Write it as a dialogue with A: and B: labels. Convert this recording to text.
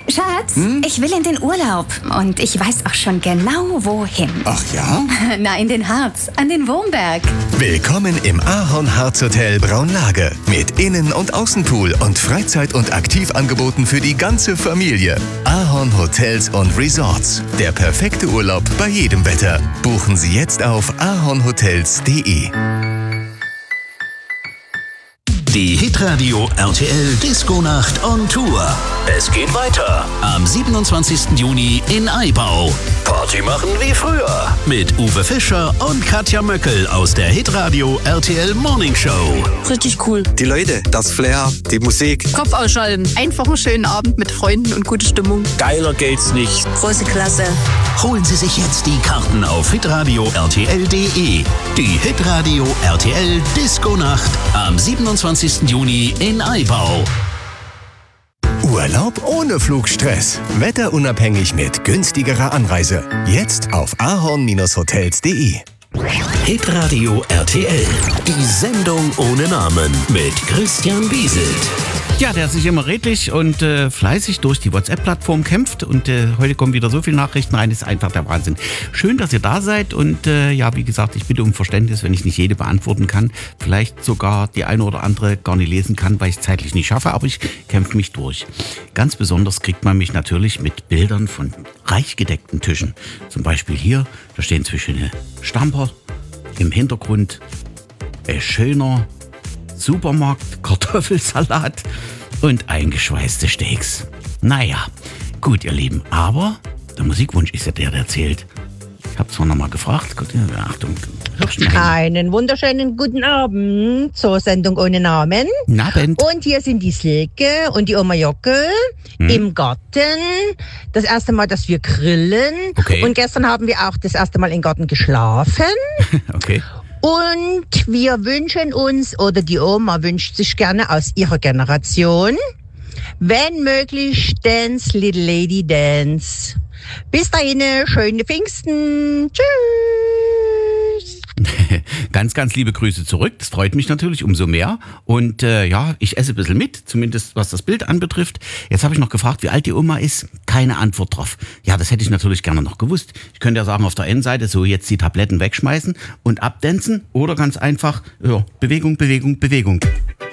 A: Schatz, ich will in den Urlaub und ich weiß auch schon genau, wohin.
B: Ach ja?
A: Na, in den Harz, an den Wurmberg.
C: Willkommen im Ahorn Harz Hotel Braunlage mit Innen- und Außenpool und Freizeit- und Aktivangeboten für die ganze Familie. Ahorn Hotels und Resorts. Der perfekte Urlaub bei jedem Wetter. Buchen Sie jetzt auf ahornhotels.de.
D: Die Hitradio RTL Disco-Nacht on Tour. Es geht weiter am 27. Juni in Aibau. Party machen wie früher mit Uwe Fischer und Katja Möckel aus der Hitradio RTL Morning Show.
E: Richtig cool.
F: Die Leute, das Flair, die Musik.
E: Kopf ausschalten. Einfach einen schönen Abend mit Freunden und gute Stimmung.
F: Geiler geht's nicht.
E: Große Klasse.
D: Holen Sie sich jetzt die Karten auf hitradio RTL.de. Die Hitradio RTL Disco-Nacht am 27. Juni in Aibau.
C: Urlaub ohne Flugstress. Wetterunabhängig mit günstigerer Anreise. Jetzt auf ahorn-hotels.de.
D: Hitradio RTL. Die Sendung ohne Namen mit Christian Bieselt.
G: Ja, der sich immer redlich und fleißig durch die WhatsApp-Plattform kämpft und heute kommen wieder so viele Nachrichten rein, ist einfach der Wahnsinn. Schön, dass ihr da seid und ja, wie gesagt, ich bitte um Verständnis, wenn ich nicht jede beantworten kann, vielleicht sogar die eine oder andere gar nicht lesen kann, weil ich es zeitlich nicht schaffe, aber ich kämpfe mich durch. Ganz besonders kriegt man mich natürlich mit Bildern von reich gedeckten Tischen. Zum Beispiel hier, da stehen zwischen Stamper, im Hintergrund schöner Supermarkt, Kartoffelsalat und eingeschweißte Steaks. Naja, gut ihr Lieben, aber der Musikwunsch ist ja der erzählt. Ich habe zwar nochmal gefragt, gut, Achtung, hörst du mal hin?
H: Einen wunderschönen guten Abend zur Sendung ohne Namen.
G: Abend.
H: Und hier sind die Silke und die Oma Jockel im Garten. Das erste Mal, dass wir grillen.
G: Okay.
H: Und gestern haben wir auch das erste Mal im Garten geschlafen.
G: Okay.
H: Und wir wünschen uns, oder die Oma wünscht sich gerne aus ihrer Generation, wenn möglich, Dance, Little Lady Dance. Bis dahin, schöne Pfingsten. Tschüss.
G: Ganz, ganz liebe Grüße zurück. Das freut mich natürlich umso mehr. Und ja, ich esse ein bisschen mit, zumindest was das Bild anbetrifft. Jetzt habe ich noch gefragt, wie alt die Oma ist. Keine Antwort drauf. Ja, das hätte ich natürlich gerne noch gewusst. Ich könnte ja sagen, auf der N-Seite so jetzt die Tabletten wegschmeißen und abdancen. Oder ganz einfach, ja, Bewegung, Bewegung, Bewegung.